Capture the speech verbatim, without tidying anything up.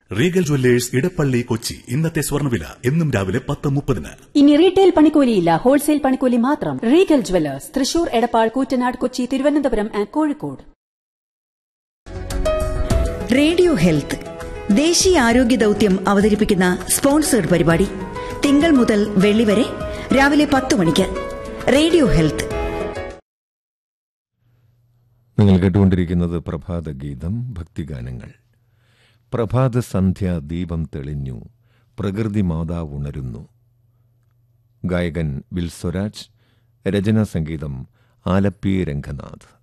Regal Jewellers Edappally Kochi. ഇന്നത്തെ സ്വർണ്ണവില എന്നും രാവിലെ പത്ത് മുപ്പതിന്. ഇനി റീറ്റെയിൽ പണിക്കൂലിയില്ല, ഹോൾസെയിൽ പണിക്കൂലി മാത്രം. Regal Jewellers, Thrissur, Edappal, Koottanad, Kochi, Thiruvananthapuram and Kozhikode. Radio health ദേശീയ ആരോഗ്യ ദൌത്യം അവതരിപ്പിക്കുന്ന സ്പോൺസേഡ് പരിപാടി തിങ്കൾ മുതൽ വെള്ളി വരെ രാവിലെ പത്ത് മണിക്ക്. Radio health. നിങ്ങൾ കേട്ടുകൊണ്ടിരിക്കുന്നത് പ്രഭാത ഗീതം, ഭക്തിഗാനങ്ങൾ. പ്രഭാത സന്ധ്യ ദീപം തെളിഞ്ഞു, പ്രകൃതി മാതാവ് ഉണരുന്നു. ഗായകൻ ബിൽ സ്വരാജ്, രചനാ സംഗീതം ആലപ്പി രംഗനാഥ്.